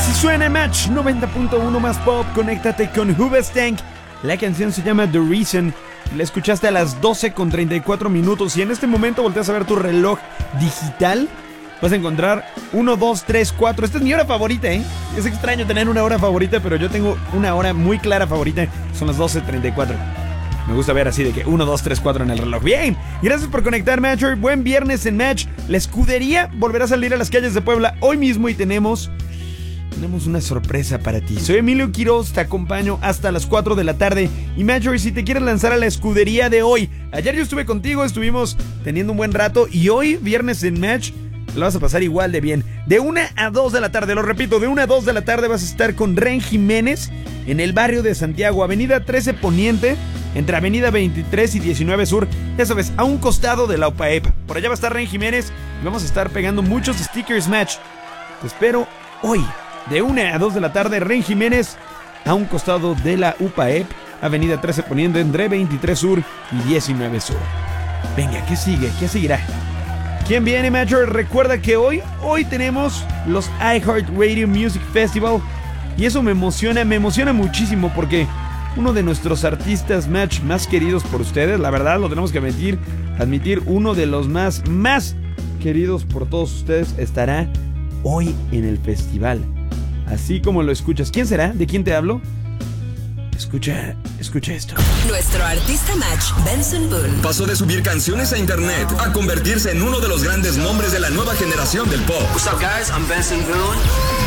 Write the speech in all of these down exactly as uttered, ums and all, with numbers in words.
Suena Match noventa punto uno más pop. Conéctate con Hoobastank. La canción se llama The Reason. La escuchaste a las doce con treinta y cuatro minutos. Y en este momento volteas a ver tu reloj digital. Vas a encontrar uno, dos, tres, cuatro. Esta es mi hora favorita, ¿eh? Es extraño tener una hora favorita, pero yo tengo una hora muy clara favorita. Son las doce treinta y cuatro. Me gusta ver así de que uno, dos, tres, cuatro en el reloj. Bien, gracias por conectar, Matcher. Buen viernes en Match. La escudería volverá a salir a las calles de Puebla hoy mismo y tenemos... Tenemos una sorpresa para ti. Soy Emilio Quiroz, te acompaño hasta las cuatro de la tarde. Y Matcher, si te quieres lanzar a la escudería de hoy. Ayer yo estuve contigo, estuvimos teniendo un buen rato. Y hoy, viernes en Match, lo vas a pasar igual de bien. De una a dos de la tarde, lo repito, de una a dos de la tarde vas a estar con Ren Jiménez en el barrio de Santiago, Avenida trece Poniente, entre Avenida veintitrés y diecinueve Sur. Ya sabes, a un costado de la U P A E P. Por allá va a estar Ren Jiménez y vamos a estar pegando muchos stickers Match. Te espero hoy. De una a dos de la tarde, Ren Jiménez, a un costado de la U P A E P, Avenida trece Poniente, entre veintitrés Sur y diecinueve Sur. Venga, ¿qué sigue? ¿Qué seguirá? ¿Quién viene, Matcher? Recuerda que hoy, hoy tenemos los iHeartRadio Music Festival. Y eso me emociona, me emociona muchísimo porque uno de nuestros artistas Match más queridos por ustedes, la verdad lo tenemos que admitir, admitir, uno de los más, más queridos por todos ustedes estará hoy en el festival. Así como lo escuchas. ¿Quién será? ¿De quién te hablo? Escucha, escucha esto. Nuestro artista Match, Benson Boone, pasó de subir canciones a internet a convertirse en uno de los grandes nombres de la nueva generación del pop. What's up, guys? I'm Benson Boone.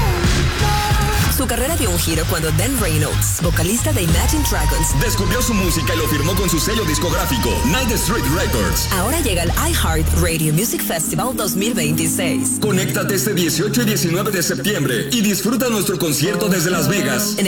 Su carrera dio un giro cuando Dan Reynolds, vocalista de Imagine Dragons, descubrió su música y lo firmó con su sello discográfico, Ninth Street Records. Ahora llega al iHeartRadio Music Festival dos mil veintiséis. Conéctate este dieciocho y diecinueve de septiembre y disfruta nuestro concierto desde Las Vegas. En